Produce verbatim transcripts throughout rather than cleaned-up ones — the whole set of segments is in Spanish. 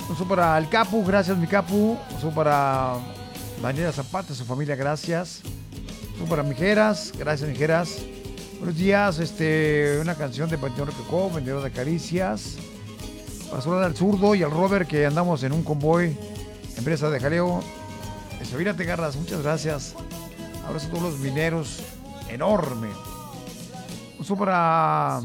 Un saludo para el Capu, gracias mi Capu. Un saludo para Daniela Zapata, su familia, gracias. Un saludo para Mijeras, gracias Mijeras. Buenos días, este, una canción de Panteón Rococó, Vendedor de Caricias. Para saludar al zurdo y al Robert, que andamos en un convoy, empresa de jaleo. Estevira Tegarras, muchas gracias. Abrazo a todos los mineros, enorme. Un saludo para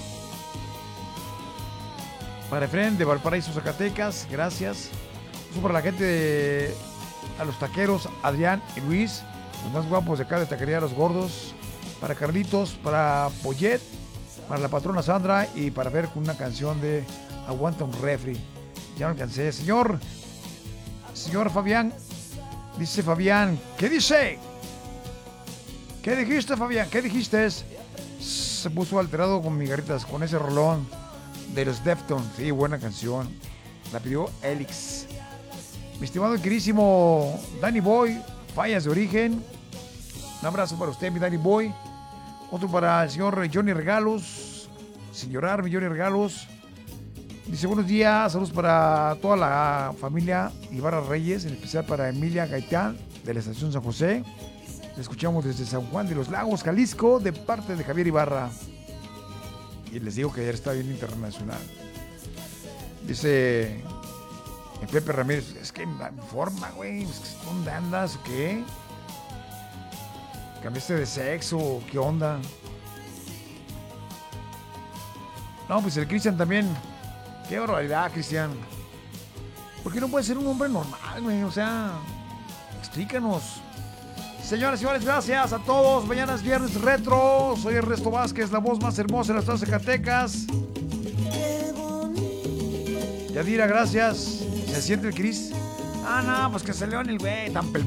para Efren de Valparaíso, Zacatecas, gracias. Un saludo para la gente de a los taqueros, Adrián y Luis, los más guapos de acá de Taquería Los Gordos. Para Carlitos, para Poyet, para la patrona Sandra y para ver con una canción de Aguanta un refri. Ya no alcancé, señor. Señor Fabián, dice Fabián, ¿qué dice? ¿Qué dijiste, Fabián? ¿Qué dijiste? Se puso alterado con migaritas, con ese rolón de los Deftones. Sí, buena canción. La pidió Elix. Mi estimado y querísimo Danny Boy, Fallas de Origen. Un abrazo para usted, mi Danny Boy. Otro para el señor Johnny Regalos. Sin llorar, mi Johnny Regalos. Dice, buenos días, saludos para toda la familia Ibarra Reyes, en especial para Emilia Gaitán, de la estación San José. Le escuchamos desde San Juan de los Lagos, Jalisco, de parte de Javier Ibarra. Y les digo que ayer está bien internacional. Dice Pepe Ramírez, es que en forma, güey, ¿dónde andas o qué? ¿Cambiaste de sexo? ¿Qué onda? No, pues el Cristian también. Qué barbaridad, Cristian. ¿Por qué no puede ser un hombre normal, güey? O sea, explícanos. Señoras y señores, gracias a todos. Mañana es viernes retro. Soy Ernesto Vázquez, la voz más hermosa de las tres Zacatecas. Yadira, gracias. ¿Se siente el Cris? Ah, no, pues que se león el güey, tan pel...